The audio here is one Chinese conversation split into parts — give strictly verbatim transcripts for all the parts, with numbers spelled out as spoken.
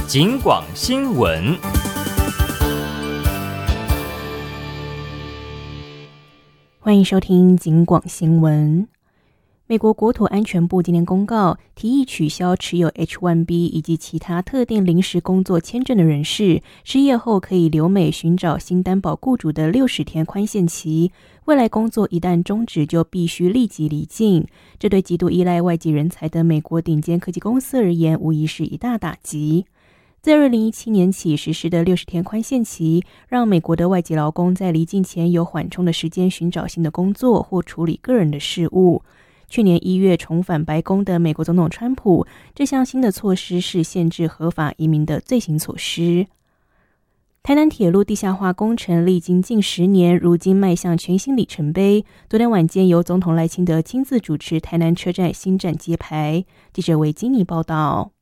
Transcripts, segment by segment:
警广新闻。 欢迎收听警广新闻。美国国土安全部今天公告，提议取消持有 H 一 B 以及其他特定临时工作签证的人士，失业后可以留美寻找新担保雇主的六十天宽限期。未来工作一旦终止，就必须立即离境。这对极度依赖外籍人才的美国顶尖科技公司而言，无疑是一大打击。自二零一七年起实施的六十天宽限期，让美国的外籍劳工在离境前有缓冲的时间寻找新的工作或处理个人的事务。去年一月重返白宫的美国总统川普，这项新的措施是限制合法移民的最新措施。台南铁路地下化工程历经近十年，如今迈向全新里程碑。昨天晚间由总统赖清德亲自主持台南车站新站揭牌。记者韦金妮报道。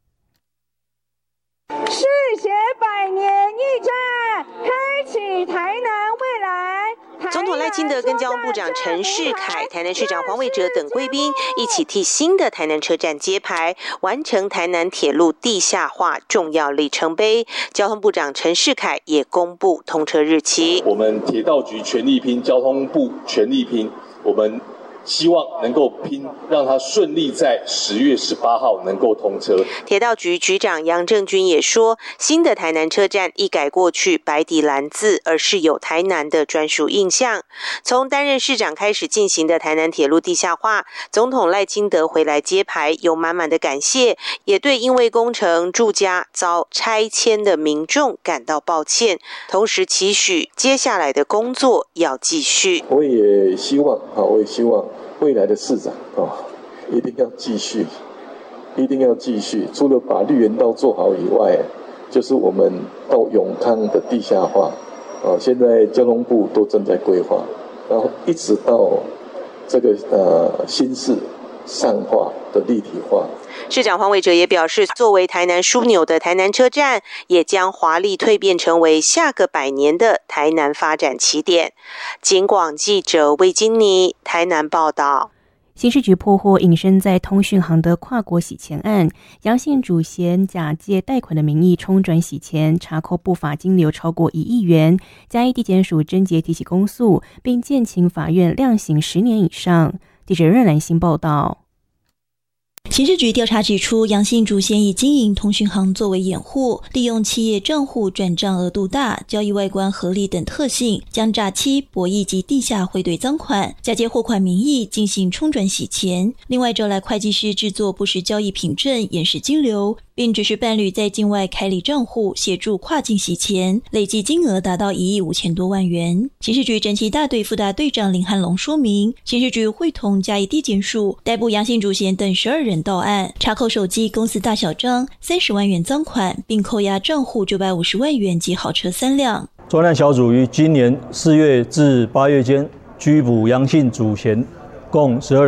世写百年驿站，开启台南未来。 总统赖清德跟交通部长陈世凯、台南市长黄伟哲等贵宾一起替新的台南车站揭牌，完成台南铁路地下化重要里程碑。交通部长陈世凯也公布通车日期。 我们铁道局全力拼，交通部全力拼，我们希望能够拼，让它顺利在十月十八号能够通车。 铁道局局长杨正军也说，新的台南车站一改过去白底蓝字，而是有台南的专属印象。从担任市长开始进行的台南铁路地下化，总统赖清德回来揭牌，有满满的感谢，也对因为工程住家遭拆迁的民众感到抱歉，同时期许接下来的工作要继续。 我也希望，我也希望未来的市长啊，一定要继续，一定要继续。除了把绿园道做好以外，就是我们到永康的地下化，啊，现在交通部都正在规划，然后一直到这个呃新市上化的立体化。 市长黄伟哲也表示，作为台南枢纽的台南车站，也将华丽蜕变成为下个百年的台南发展起点。警广记者魏金妮台南报道。 刑事局破获隐身在通讯行的跨国洗钱案，杨姓主嫌假借贷款的名义冲转洗钱，查扣不法金流超过一亿元。嘉义地检署侦结提起公诉，并建请法院量刑十年以上。记者任兰欣报道。 刑事局调查指出，杨姓主嫌以经营通讯行作为掩护，利用企业账户转账额度大、交易外观合理等特性，将诈欺、博弈及地下汇兑赃款，假借货款名义进行冲转洗钱。另外，招来会计师制作不实交易凭证，掩饰金流，并指示伴侣在境外开立账户，协助跨境洗钱，累计金额达到一亿五千多万元。刑事局侦缉大队副大队长林汉龙说明，刑事局会同嘉义地检署逮捕杨姓主嫌等十二人到案，查扣手机、公司大小章、三十万元赃款，并扣押账户九百五十万元及豪车三辆。 专案小组于今年四月至八月间拘捕杨姓主嫌共十二